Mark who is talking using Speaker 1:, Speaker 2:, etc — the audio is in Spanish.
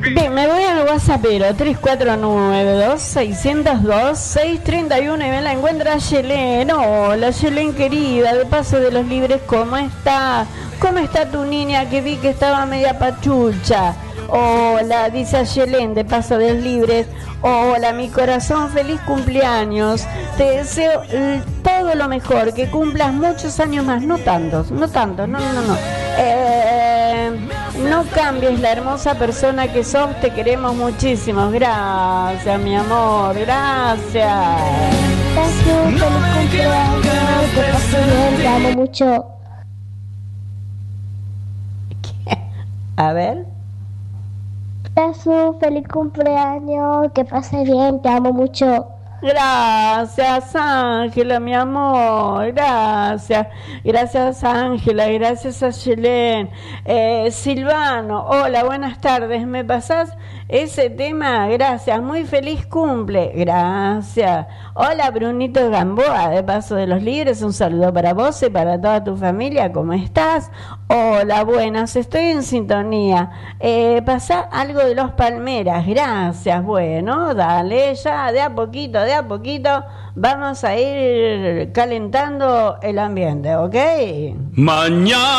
Speaker 1: Bien, me voy al WhatsAppero 3492-602-631 y me la encuentra Yelén. Hola Yelén querida, de Paso de los Libres, ¿cómo está? ¿Cómo está tu niña que vi que estaba media pachucha? Hola, dice Yelén de Paso de los Libres. Hola, mi corazón, feliz cumpleaños. Te deseo todo lo mejor, que cumplas muchos años más, no tantos, no. No cambies la hermosa persona que sos, te queremos muchísimo. Gracias, mi amor, gracias.
Speaker 2: Gracias, feliz cumpleaños, que pases bien, te amo mucho.
Speaker 1: ¿Qué? A ver.
Speaker 2: Gracias, feliz cumpleaños, que pases bien, te amo mucho.
Speaker 1: Gracias, Ángela, mi amor, gracias. Gracias, Ángela, gracias a Yelén. Silvano, hola, buenas tardes, ¿me pasás ese tema? Gracias, muy feliz cumple, gracias. Hola, Brunito Gamboa, de Paso de los Libres, un saludo para vos y para toda tu familia, ¿cómo estás? Hola, buenas, estoy en sintonía. Pasá algo de Los Palmeras, gracias. Bueno, dale, ya de a poquito vamos a ir calentando el ambiente, ¿ok?
Speaker 3: Mañana.